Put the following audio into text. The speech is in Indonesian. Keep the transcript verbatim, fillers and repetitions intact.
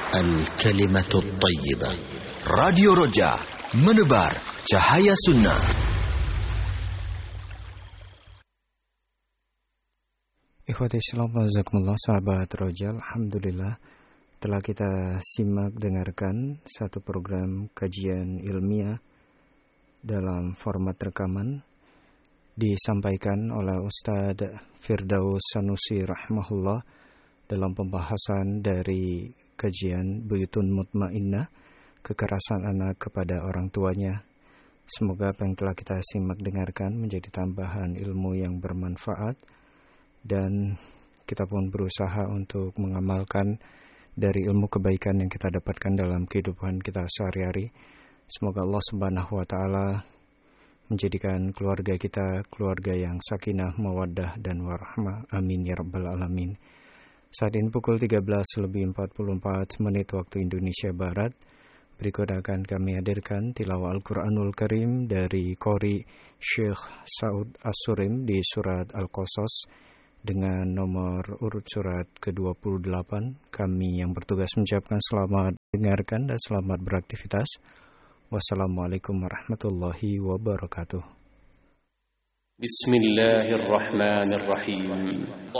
Al-Kalimatul Tayyibah. Radio Roja, menebar cahaya sunnah. Ikhwati Islam, jazakumullah, sahabat Roja. Alhamdulillah telah kita simak dengarkan satu program kajian ilmiah dalam format rekaman disampaikan oleh Ustadz Firdaus Sanusi rahimahullah dalam pembahasan dari kajian Buyutun Mutmainnah, kekerasan anak kepada orang tuanya. Semoga apa yang telah kita simak dengarkan menjadi tambahan ilmu yang bermanfaat, dan kita pun berusaha untuk mengamalkan dari ilmu kebaikan yang kita dapatkan dalam kehidupan kita sehari-hari. Semoga Allah Subhanahu wa taala menjadikan keluarga kita keluarga yang sakinah, mawaddah dan warahmah. Amin ya rabbal alamin. Saat ini pukul tiga belas lebih empat puluh empat menit waktu Indonesia Barat. Berikut akan kami hadirkan tilawah Al-Quranul Karim dari Qori Syekh Saud As-Surim di surat Al-Qasas dengan nomor urut surat ke dua puluh delapan. Kami yang bertugas mengucapkan selamat dengarkan dan selamat beraktivitas. Wassalamualaikum warahmatullahi wabarakatuh. Bismillahirrahmanirrahim.